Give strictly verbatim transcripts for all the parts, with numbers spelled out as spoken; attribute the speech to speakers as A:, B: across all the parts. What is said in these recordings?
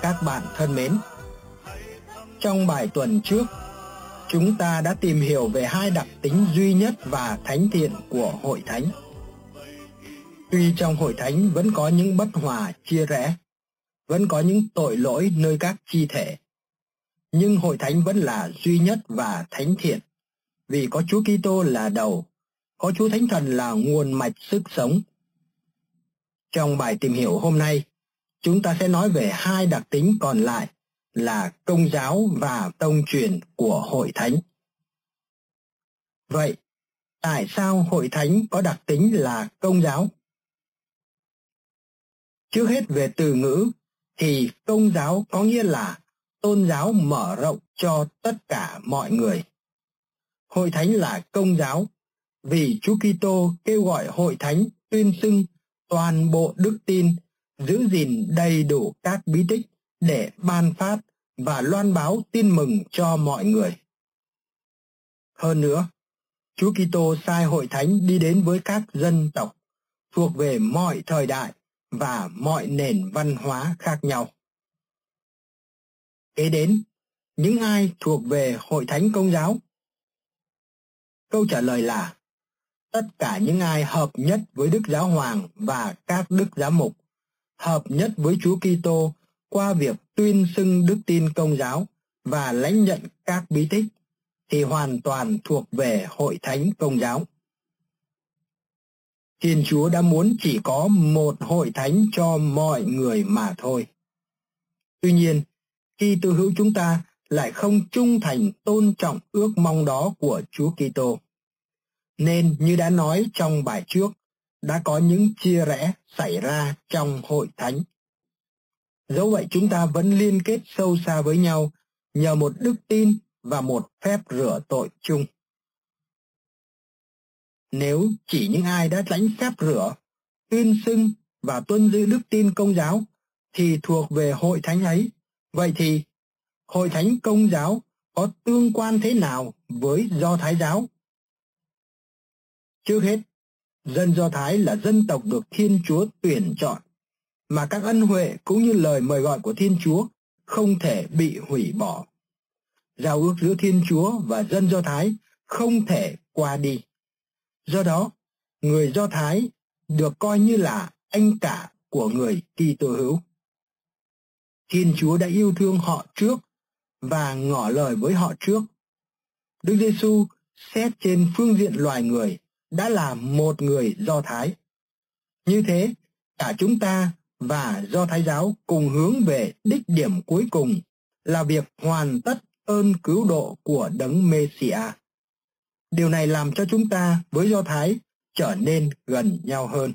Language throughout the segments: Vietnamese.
A: các bạn thân mến. Trong bài tuần trước, chúng ta đã tìm hiểu về hai đặc tính duy nhất và thánh thiện của hội thánh. Tuy trong hội thánh vẫn có những bất hòa chia rẽ, vẫn có những tội lỗi nơi các chi thể, nhưng hội thánh vẫn là duy nhất và thánh thiện, vì có Chúa Kitô là đầu, có Chúa Thánh Thần là nguồn mạch sức sống. Trong bài tìm hiểu hôm nay, chúng ta sẽ nói về hai đặc tính còn lại là công giáo và tông truyền của hội thánh. Vậy, tại sao hội thánh có đặc tính là công giáo? Trước hết về từ ngữ, thì công giáo có nghĩa là tôn giáo mở rộng cho tất cả mọi người. Hội thánh là công giáo vì Chúa Kitô kêu gọi hội thánh tuyên xưng toàn bộ đức tin, giữ gìn đầy đủ các bí tích để ban phát và loan báo tin mừng cho mọi người. Hơn nữa, Chúa Kitô sai hội thánh đi đến với các dân tộc thuộc về mọi thời đại và mọi nền văn hóa khác nhau. Kế đến, những ai thuộc về hội thánh công giáo? Câu trả lời là tất cả những ai hợp nhất với Đức Giáo Hoàng và các Đức Giám mục, hợp nhất với Chúa Kitô qua việc tuyên xưng đức tin công giáo và lãnh nhận các bí tích, thì hoàn toàn thuộc về hội thánh công giáo. Thiên Chúa đã muốn chỉ có một hội thánh cho mọi người mà thôi. Tuy nhiên, khi Kitô hữu chúng ta lại không trung thành tôn trọng ước mong đó của Chúa Kitô. Nên như đã nói trong bài trước, đã có những chia rẽ xảy ra trong hội thánh. Dẫu vậy chúng ta vẫn liên kết sâu xa với nhau nhờ một đức tin và một phép rửa tội chung. Nếu chỉ những ai đã lãnh phép rửa, tuyên xưng và tuân giữ đức tin công giáo thì thuộc về hội thánh ấy, vậy thì hội thánh công giáo có tương quan thế nào với Do Thái giáo? Trước hết, dân Do Thái là dân tộc được Thiên Chúa tuyển chọn, mà các ân huệ cũng như lời mời gọi của Thiên Chúa không thể bị hủy bỏ. Giao ước giữa Thiên Chúa và dân Do Thái không thể qua đi. Do đó, người Do Thái được coi như là anh cả của người Kitô hữu. Thiên Chúa đã yêu thương họ trước và ngỏ lời với họ trước. Đức Giêsu xét trên phương diện loài người đã là một người Do Thái. Như thế, cả chúng ta và Do Thái giáo cùng hướng về đích điểm cuối cùng là việc hoàn tất ơn cứu độ của Đấng Mê-si-a. Điều này làm cho chúng ta với Do Thái trở nên gần nhau hơn.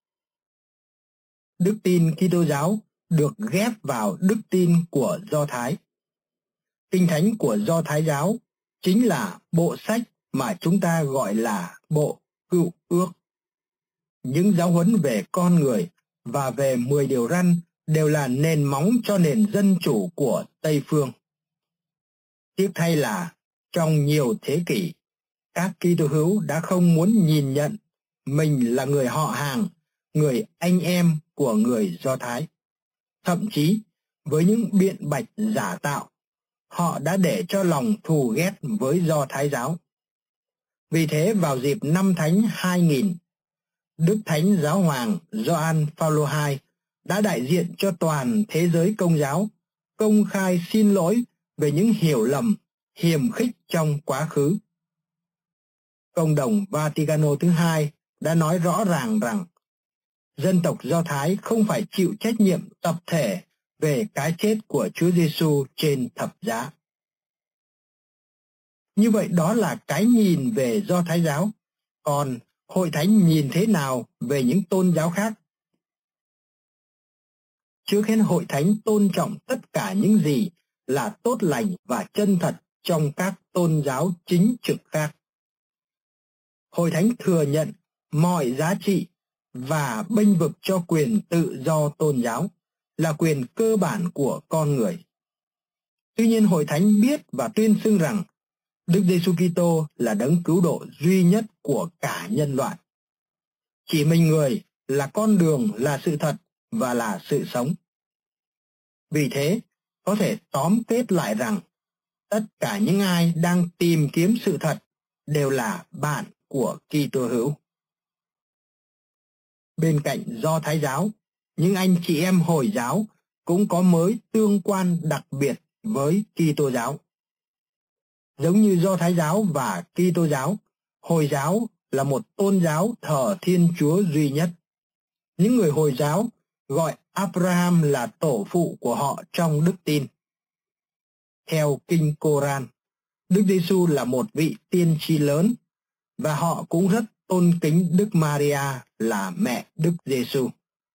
A: Đức tin Kitô giáo được ghép vào đức tin của Do Thái. Kinh thánh của Do Thái giáo chính là bộ sách mà chúng ta gọi là bộ Cựu Ước. Những giáo huấn về con người và về mười điều răn đều là nền móng cho nền dân chủ của Tây Phương. Tiếc thay là trong nhiều thế kỷ, các Kitô hữu đã không muốn nhìn nhận mình là người họ hàng, người anh em của người Do Thái. Thậm chí, với những biện bạch giả tạo, họ đã để cho lòng thù ghét với Do Thái giáo. Vì thế vào dịp năm Thánh hai nghìn, Đức Thánh Giáo Hoàng Gioan Phaolô đệ nhị đã đại diện cho toàn thế giới Công giáo công khai xin lỗi về những hiểu lầm, hiềm khích trong quá khứ. Công đồng Vaticano thứ hai đã nói rõ ràng rằng dân tộc Do Thái không phải chịu trách nhiệm tập thể về cái chết của Chúa Giêsu trên thập giá. Như vậy đó là cái nhìn về Do Thái giáo. Còn hội thánh nhìn thế nào về những tôn giáo khác? Trước hết, hội thánh tôn trọng tất cả những gì là tốt lành và chân thật trong các tôn giáo chính trực khác. Hội thánh thừa nhận mọi giá trị và bênh vực cho quyền tự do tôn giáo là quyền cơ bản của con người. Tuy nhiên, hội thánh biết và tuyên xưng rằng Đức Giêsu Kitô là đấng cứu độ duy nhất của cả nhân loại. Chỉ mình người là con đường, là sự thật và là sự sống. Vì thế, có thể tóm kết lại rằng tất cả những ai đang tìm kiếm sự thật đều là bạn của Kitô hữu. Bên cạnh Do Thái giáo, những anh chị em Hồi giáo cũng có mối tương quan đặc biệt với Kitô giáo. Giống như Do Thái giáo và Kitô giáo, Hồi giáo là một tôn giáo thờ Thiên Chúa duy nhất. Những người Hồi giáo gọi Abraham là tổ phụ của họ trong đức tin. Theo Kinh Koran, Đức Giêsu là một vị tiên tri lớn và họ cũng rất tôn kính Đức Maria là mẹ Đức Giêsu.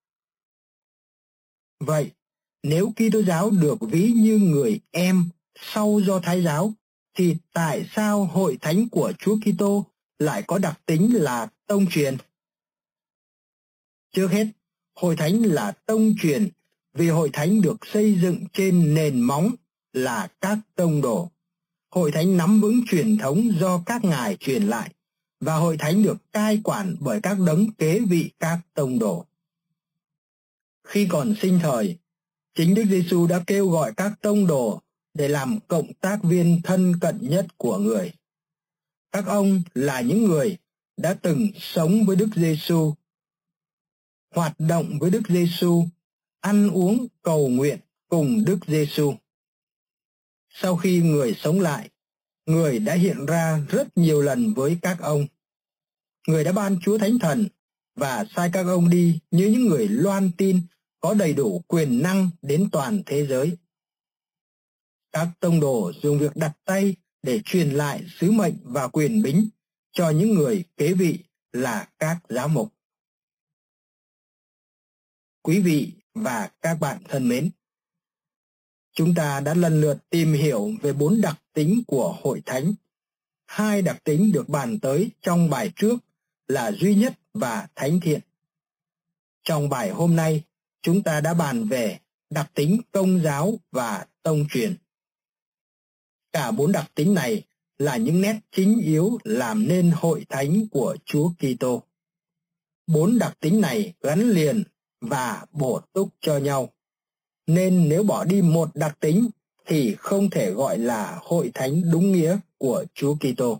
A: Vậy, nếu Kitô giáo được ví như người em sau Do Thái giáo, thì tại sao hội thánh của Chúa Kitô lại có đặc tính là tông truyền? Trước hết, hội thánh là tông truyền vì hội thánh được xây dựng trên nền móng là các tông đồ. Hội thánh nắm vững truyền thống do các ngài truyền lại, và hội thánh được cai quản bởi các đấng kế vị các tông đồ. Khi còn sinh thời, chính Đức Giêsu đã kêu gọi các tông đồ để làm cộng tác viên thân cận nhất của người. Các ông là những người đã từng sống với Đức Giêsu, hoạt động với Đức Giêsu, ăn uống cầu nguyện cùng Đức Giêsu. Sau khi người sống lại, người đã hiện ra rất nhiều lần với các ông. Người đã ban Chúa Thánh Thần và sai các ông đi như những người loan tin có đầy đủ quyền năng đến toàn thế giới. Các tông đồ dùng việc đặt tay để truyền lại sứ mệnh và quyền bính cho những người kế vị là các giám mục. Quý vị và các bạn thân mến, chúng ta đã lần lượt tìm hiểu về bốn đặc tính của hội thánh. Hai đặc tính được bàn tới trong bài trước là duy nhất và thánh thiện. Trong bài hôm nay, chúng ta đã bàn về đặc tính công giáo và tông truyền. Cả bốn đặc tính này là những nét chính yếu làm nên hội thánh của Chúa Kitô. Bốn đặc tính này gắn liền và bổ túc cho nhau. Nên nếu bỏ đi một đặc tính thì không thể gọi là hội thánh đúng nghĩa của Chúa Kitô.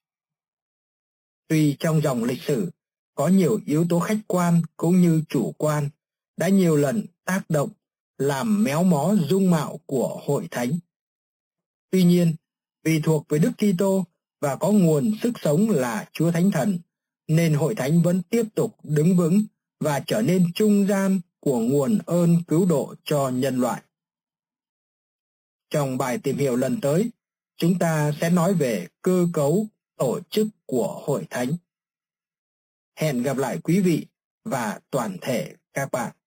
A: Tuy trong dòng lịch sử có nhiều yếu tố khách quan cũng như chủ quan đã nhiều lần tác động làm méo mó dung mạo của hội thánh. Tuy nhiên, vì thuộc về Đức Kitô và có nguồn sức sống là Chúa Thánh Thần, nên hội thánh vẫn tiếp tục đứng vững và trở nên trung gian của nguồn ơn cứu độ cho nhân loại. Trong bài tìm hiểu lần tới, chúng ta sẽ nói về cơ cấu tổ chức của hội thánh. Hẹn gặp lại quý vị và toàn thể các bạn.